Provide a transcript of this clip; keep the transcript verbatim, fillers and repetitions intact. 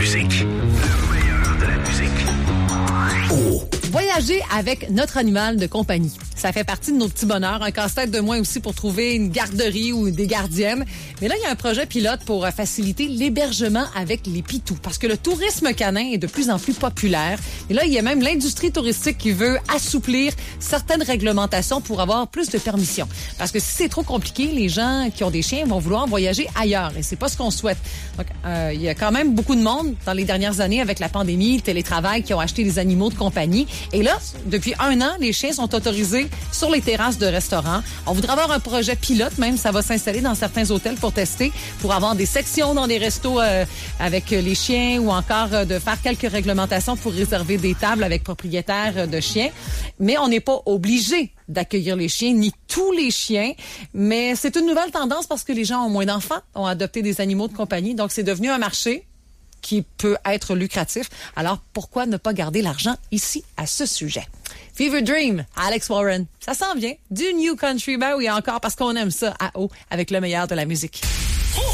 musique. Le meilleur de la musique. Oh. Voyager avec notre animal de compagnie. Ça fait partie de nos petits bonheurs. Un casse-tête de moins aussi pour trouver une garderie ou des gardiennes. Mais là, il y a un projet pilote pour faciliter l'hébergement avec les pitous. Parce que le tourisme canin est de plus en plus populaire. Et là, il y a même l'industrie touristique qui veut assouplir certaines réglementations pour avoir plus de permissions. Parce que si c'est trop compliqué, les gens qui ont des chiens vont vouloir voyager ailleurs. Et c'est pas ce qu'on souhaite. Donc, euh, il y a quand même beaucoup de monde dans les dernières années avec la pandémie, le télétravail, qui ont acheté des animaux de compagnie. Et là, depuis un an, les chiens sont autorisés sur les terrasses de restaurants. On voudrait avoir un projet pilote, même, ça va s'installer dans certains hôtels pour tester, pour avoir des sections dans des restos euh, avec les chiens ou encore euh, de faire quelques réglementations pour réserver des tables avec propriétaires de chiens. Mais on n'est pas obligé d'accueillir les chiens, ni tous les chiens. Mais c'est une nouvelle tendance parce que les gens ont moins d'enfants, ont adopté des animaux de compagnie. Donc, c'est devenu un marché qui peut être lucratif. Alors, pourquoi ne pas garder l'argent ici à ce sujet? Fever Dream, Alex Warren. Ça s'en vient. Du New Country, ben oui, encore parce qu'on aime ça à haut avec le meilleur de la musique.